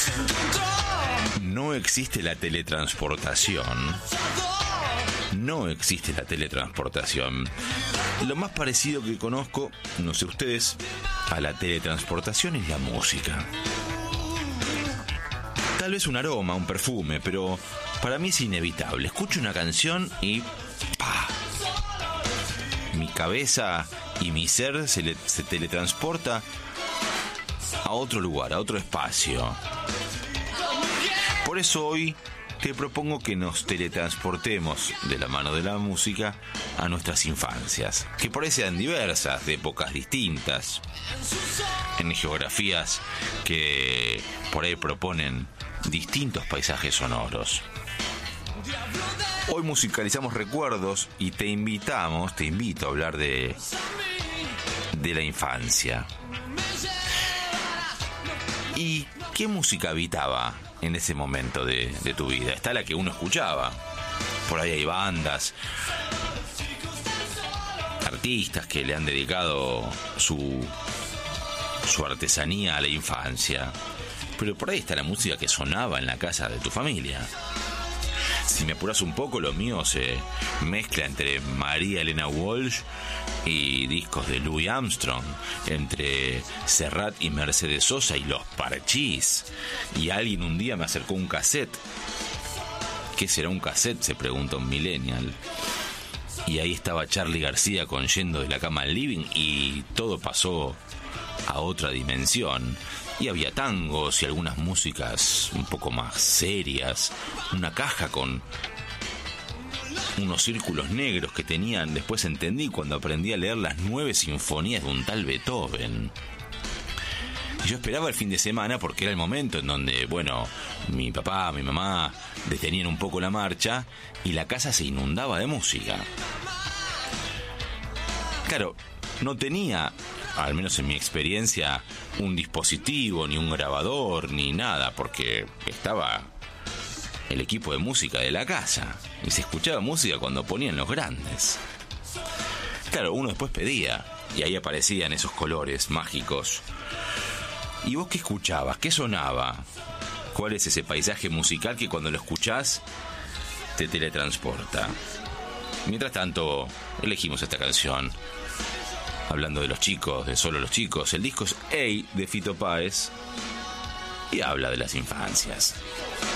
No existe la teletransportación. No existe la teletransportación. Lo más parecido que conozco, no sé ustedes, a la teletransportación es la música. Tal vez un aroma, un perfume, pero para mí es inevitable. Escucho una canción y ¡pah! Mi cabeza y mi ser se teletransporta a otro lugar, a otro espacio. Por eso hoy te propongo que nos teletransportemos de la mano de la música a nuestras infancias, que por ahí sean diversas, de épocas distintas, en geografías que por ahí proponen distintos paisajes sonoros. Hoy musicalizamos recuerdos y te invito a hablar de la infancia. ¿Y qué música habitaba en ese momento de tu vida? Está la que uno escuchaba. Por ahí hay bandas, artistas que le han dedicado su artesanía a la infancia. Pero por ahí está la música que sonaba en la casa de tu familia. Si me apuras un poco, lo mío se mezcla entre María Elena Walsh y discos de Louis Armstrong, entre Serrat y Mercedes Sosa y Los Parchís. Y alguien un día me acercó un cassette. ¿Qué será un cassette?, se pregunta un millennial. Y ahí estaba Charly García con Yendo de la cama al living y todo pasó a otra dimensión. Y había tangos y algunas músicas un poco más serias. Una caja con unos círculos negros que tenían, después entendí cuando aprendí a leer las 9 sinfonías de un tal Beethoven. Y yo esperaba el fin de semana porque era el momento en donde, bueno, mi papá, mi mamá detenían un poco la marcha y la casa se inundaba de música. Claro, no tenía, al menos en mi experiencia, un dispositivo, ni un grabador, ni nada, porque estaba el equipo de música de la casa y se escuchaba música cuando ponían los grandes. Claro, uno después pedía y ahí aparecían esos colores mágicos. ¿Y vos qué escuchabas? ¿Qué sonaba? ¿Cuál es ese paisaje musical que cuando lo escuchás te teletransporta? Mientras tanto, elegimos esta canción. Hablando de los chicos, de solo los chicos. El disco es Ey, de Fito Páez, y habla de las infancias.